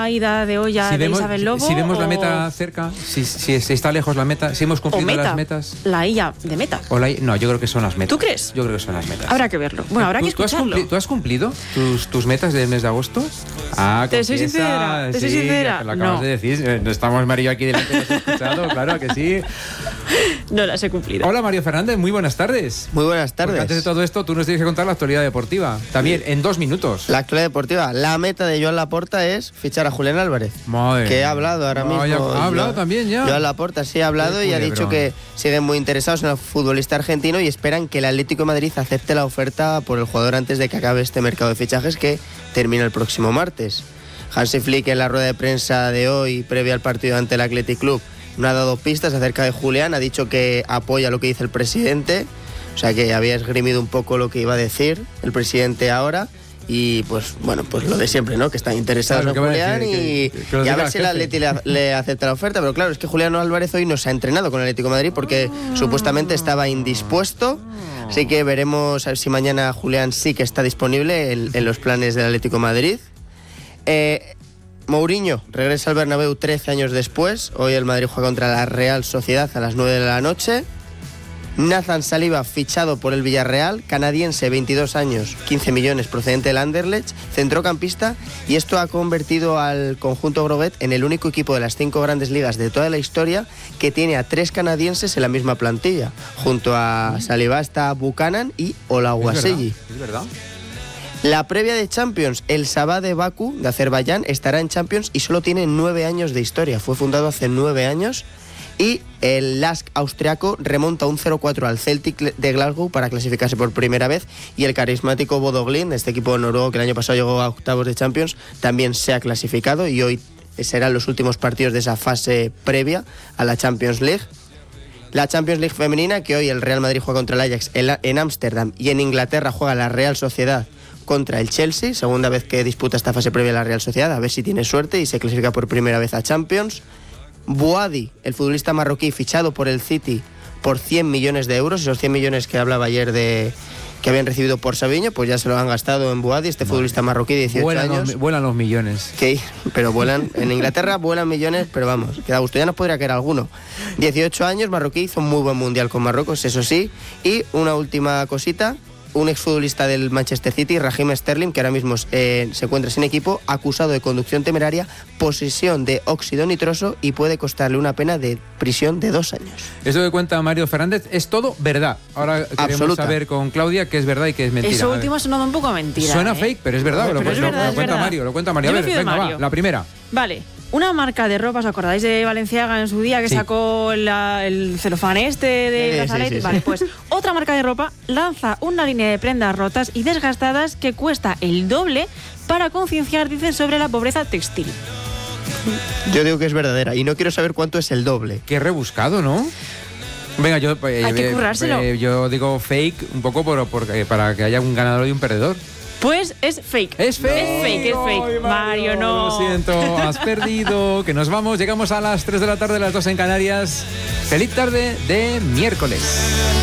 la ida de olla de Isabel Lobo. Si vemos la meta cerca, si está lejos la meta, si hemos cumplido las metas. La illa de meta. No, yo creo que son las metas. ¿Tú crees? Yo creo que son las metas. Habrá que verlo. Bueno, habrá que escucharlo. ¿Tú has cumplido tus metas del mes de agosto? Te soy sincera. Lo acabas de decir. No estamos Mario aquí delante, ¿lo has escuchado? Claro que sí. No las he cumplido. Hola Mario Fernández, muy buenas tardes. Muy buenas tardes. Porque antes de todo esto, tú nos tienes que contar la actualidad deportiva. También, en 2 minutos. La actualidad deportiva. La meta de Joan Laporta es fichar a Julián Álvarez. Que ha hablado ahora mismo. Ha hablado también ya. Joan Laporta sí ha hablado y ha dicho que siguen muy interesados en el futbolista argentino y esperan que el Atlético de Madrid acepte la oferta por el jugador antes de que acabe este mercado de fichajes que termina el próximo martes. Hansi Flick, en la rueda de prensa de hoy, previa al partido ante el Athletic Club, no ha dado pistas acerca de Julián, ha dicho que apoya lo que dice el presidente, o sea que había esgrimido un poco lo que iba a decir el presidente ahora. Y pues bueno, pues lo de siempre, ¿no? Que están interesados en Julián y a ver si el Atleti le acepta la oferta. Pero claro, es que Julián Álvarez hoy no se ha entrenado con el Atlético de Madrid porque supuestamente estaba indispuesto. Así que veremos a ver si mañana Julián sí que está disponible en los planes del Atlético de Madrid. Mourinho regresa al Bernabéu 13 años después. Hoy el Madrid juega contra la Real Sociedad a las 9 de la noche. Nathan Saliba, fichado por el Villarreal, canadiense, 22 años, 15 millones, procedente del Anderlecht, centrocampista, y esto ha convertido al conjunto Groguet en el único equipo de las 5 grandes ligas de toda la historia que tiene a 3 canadienses en la misma plantilla. Junto a Saliba está Buchanan y Olajuwon. Es verdad. La previa de Champions, el Sabah de Bakú, de Azerbaiyán, estará en Champions y solo tiene 9 años de historia. Fue fundado hace 9 años. Y el LASK austriaco remonta un 0-4 al Celtic de Glasgow para clasificarse por primera vez. Y el carismático Bodo Glimt, este equipo noruego que el año pasado llegó a octavos de Champions, también se ha clasificado y hoy serán los últimos partidos de esa fase previa a la Champions League. La Champions League femenina, que hoy el Real Madrid juega contra el Ajax en Ámsterdam, y en Inglaterra juega la Real Sociedad contra el Chelsea, segunda vez que disputa esta fase previa a la Real Sociedad, a ver si tiene suerte y se clasifica por primera vez a Champions. Bouhaddi, el futbolista marroquí fichado por el City por 100 millones de euros, esos 100 millones que hablaba ayer de que habían recibido por Sabiño, pues ya se lo han gastado en Bouhaddi, este futbolista marroquí de 18 años. Vuelan los millones. Pero vuelan, en Inglaterra vuelan millones, pero vamos, que da gusto, ya nos podría caer alguno. 18 años, marroquí, hizo un muy buen mundial con Marruecos, eso sí. Y una última cosita, un exfutbolista del Manchester City, Raheem Sterling, que ahora mismo se encuentra sin equipo, acusado de conducción temeraria, posesión de óxido nitroso y puede costarle una pena de prisión de 2 años. Eso que cuenta Mario Fernández es todo verdad. Ahora queremos saber con Claudia qué es verdad y qué es mentira. Eso último suena un poco mentira. Suena fake, pero es verdad. Lo cuenta Mario. A ver, venga, va, la primera. Vale. Una marca de ropa, ¿os acordáis de Balenciaga en su día que sacó el celofán de Cazalet? Sí. Vale, pues otra marca de ropa lanza una línea de prendas rotas y desgastadas que cuesta el doble para concienciar, dicen, sobre la pobreza textil. Yo digo que es verdadera y no quiero saber cuánto es el doble. Qué rebuscado, ¿no? Venga, yo hay que currárselo. Yo digo fake un poco para que haya un ganador y un perdedor. Pues es fake. Es fake. Es fake. Mario, no. Lo siento, has perdido. Que nos vamos. Llegamos a las 3 de la tarde, las 2 en Canarias. Feliz tarde de miércoles.